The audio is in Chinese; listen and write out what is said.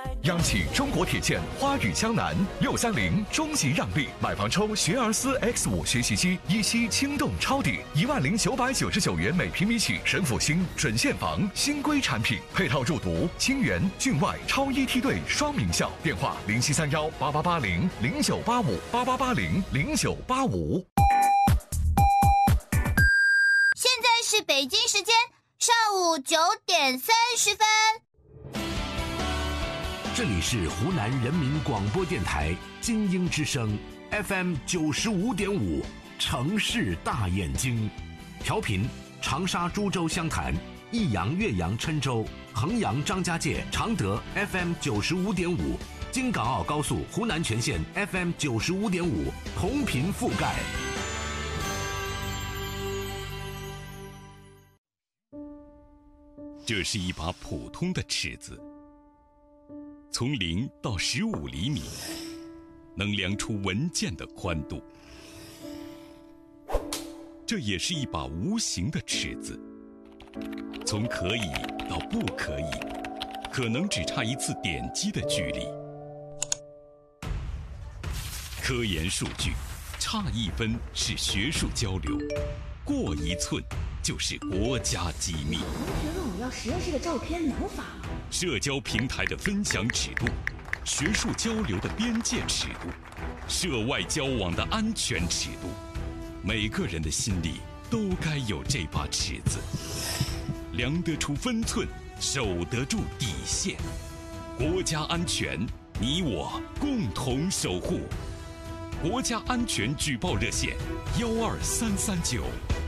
央企中国铁建花语江南630中级让利，买房抽学而思 X5 学习机，一期轻动抄底10999元每平米起，神府新准现房新规产品，配套入读清源、郡外超一梯队双名校。电话07318880098588800985。 现在是北京时间上午9点30分。 这里是湖南人民广播电台金鹰之声 FM 95.5城市大眼睛，调频长沙、株洲、湘潭、益阳、岳阳、郴州、衡阳、张家界、常德 FM 95.5，京港澳高速湖南全线 FM 95.5同频覆盖。 这是一把普通的尺子，从0到15厘米，能量出文件的宽度。这也是一把无形的尺子，从可以到不可以，可能只差一次点击的距离。科研数据，差1分是学术交流，过1寸就是国家机密。 同学问我要实验室的照片，能发吗？ 社交平台的分享尺度，学术交流的边界尺度，涉外交往的安全尺度，每个人的心里都该有这把尺子，量得出分寸，守得住底线。国家安全，你我共同守护。国家安全举报热线：12339。